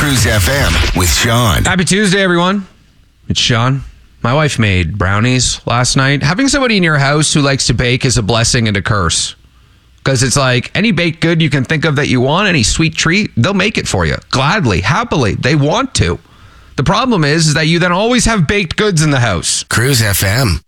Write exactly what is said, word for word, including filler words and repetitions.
Cruise F M with Sean. Happy Tuesday, everyone. It's Sean. My wife made brownies last night. Having somebody in your house who likes to bake is a blessing and a curse. Because it's like any baked good you can think of that you want, any sweet treat, they'll make it for you. Gladly, happily. They want to. The problem is, is that you then always have baked goods in the house. Cruise F M.